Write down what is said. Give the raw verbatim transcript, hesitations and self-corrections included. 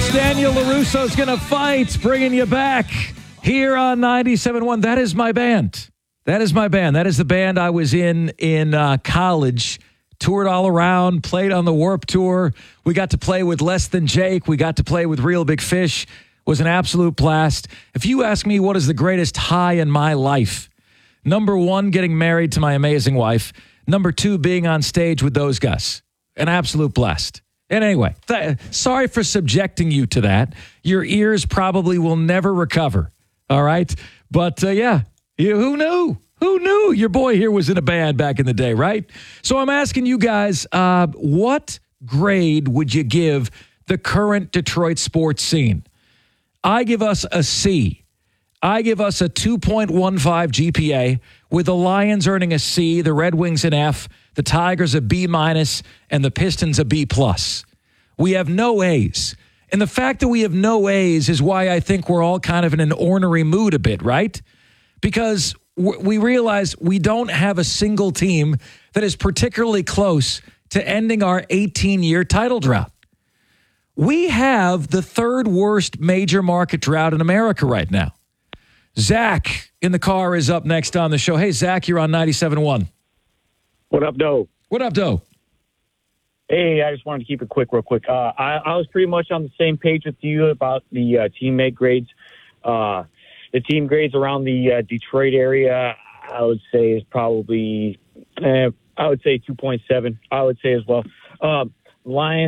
Coach Daniel LaRusso's going to fight, bringing you back here on ninety-seven point one. That is my band. That is my band. That is the band I was in in uh, college. Toured all around, played on the Warped Tour. We got to play with Less Than Jake. We got to play with Real Big Fish. It was an absolute blast. If you ask me what is the greatest high in my life, number one, getting married to my amazing wife. Number two, being on stage with those guys. An absolute blast. And anyway, th- sorry for subjecting you to that. Your ears probably will never recover. All right? But uh, yeah, you, who knew? Who knew your boy here was in a band back in the day, right? So I'm asking you guys, uh, what grade would you give the current Detroit sports scene? I give us a C. I give us a two point one five G P A, with the Lions earning a C, the Red Wings an F, the Tigers a B minus, and the Pistons a B plus. We have no A's. And the fact that we have no A's is why I think we're all kind of in an ornery mood a bit, right? Because we realize we don't have a single team that is particularly close to ending our eighteen-year title drought. We have the third worst major market drought in America right now. Zach in the car is up next on the show. Hey, Zach, you're on ninety-seven point one. What up, Doe? What up, Doe? Hey, I just wanted to keep it quick, real quick. Uh, I, I was pretty much on the same page with you about the uh, teammate grades. Uh, the team grades around the uh, Detroit area, I would say, is probably, eh, I would say two point seven. I would say as well. Uh, Lions.